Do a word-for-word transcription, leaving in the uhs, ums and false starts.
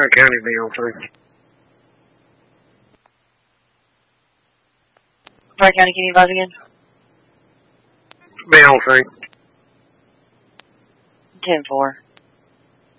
Tri County be on three. Tri County, can you advise again? Be on three. ten four.